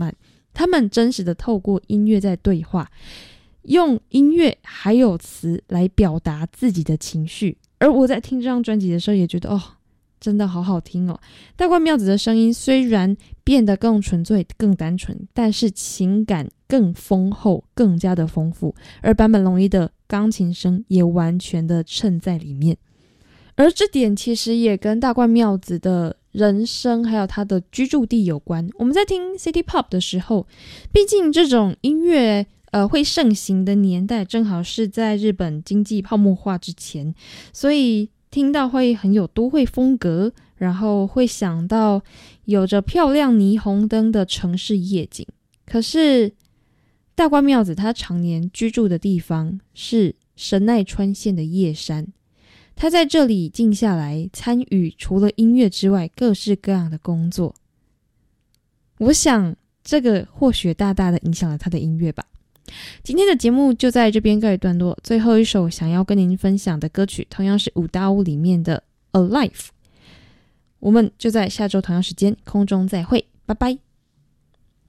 慢，他们真实的透过音乐在对话，用音乐还有词来表达自己的情绪。而我在听这张专辑的时候也觉得真的好好听哦。大冠妙子的声音虽然变得更纯粹更单纯，但是情感更丰厚更加的丰富，而坂本龙一的钢琴声也完全的衬在里面。而这点其实也跟大冠妙子的人生还有他的居住地有关。我们在听 City Pop 的时候，毕竟这种音乐会盛行的年代正好是在日本经济泡沫化之前，所以听到会很有都会风格，然后会想到有着漂亮霓虹灯的城市夜景。可是大冠妙子他常年居住的地方是神奈川县的叶山，他在这里静下来参与除了音乐之外各式各样的工作。我想这个或许大大的影响了他的音乐吧。今天的节目就在这边告一段落，最后一首想要跟您分享的歌曲同样是五大屋里面的 Alive。 我们就在下周同样时间空中再会，拜拜。